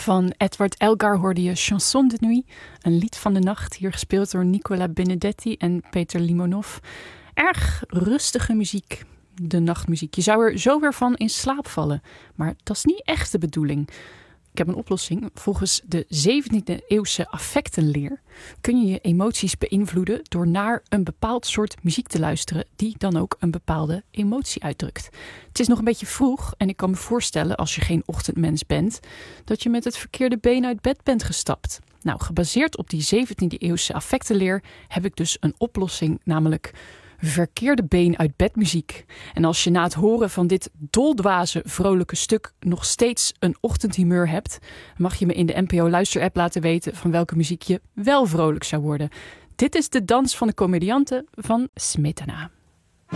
Van Edward Elgar hoorde je Chanson de Nuit, een lied van de nacht, hier gespeeld door Nicola Benedetti en Peter Limonov. Erg rustige muziek, de nachtmuziek. Je zou er zo weer van in slaap vallen, maar dat is niet echt de bedoeling. Ik heb een oplossing. Volgens de 17e eeuwse affectenleer kun je je emoties beïnvloeden door naar een bepaald soort muziek te luisteren die dan ook een bepaalde emotie uitdrukt. Het is nog een beetje vroeg en ik kan me voorstellen, als je geen ochtendmens bent, dat je met het verkeerde been uit bed bent gestapt. Nou, gebaseerd op die 17e eeuwse affectenleer heb ik dus een oplossing, namelijk verkeerde been uit bed muziek. En als je na het horen van dit doldwaze vrolijke stuk nog steeds een ochtendhumeur hebt, mag je me in de NPO Luisterapp laten weten van welke muziek je wel vrolijk zou worden. Dit is de dans van de komedianten van Smetana.